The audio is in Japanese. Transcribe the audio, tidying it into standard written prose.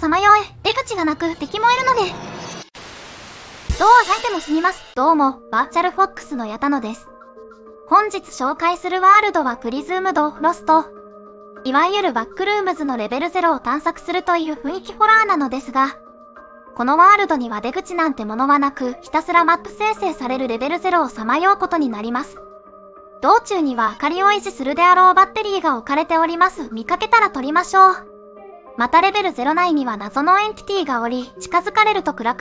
さまよえ、出口がなく敵もいるので。どうあがいても死にます。どうも、バーチャルフォックスの矢田野です。本日紹介するワールドはプリズームド・ロスト。いわゆるバックルームズのレベル0を探索するという雰囲気ホラーなのですが、このワールドには出口なんてものはなく、ひたすらマップ生成されるレベル0をさまようことになります。道中には明かりを維持するであろうバッテリーが置かれております。見かけたら取りましょう。またレベル0内には謎のエンティティがおり、近づかれると暗く